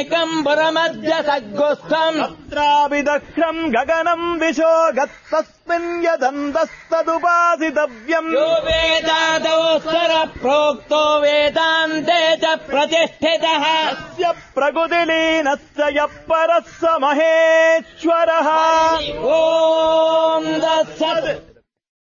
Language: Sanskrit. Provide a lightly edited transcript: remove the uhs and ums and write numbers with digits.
तमेकम् पुरमद्य सद्गुस्थम् तत्राविदह्रम् गगनम् विशो गत्तस्मिन् यदन्तस्तदुपासितव्यम् यो वेदादौ स्वर प्रोक्तो वेदान्ते च प्रतिष्ठितः अस्य प्रकृतिलीनस्य यः परः स महेश्वरः ॐ दत्सत्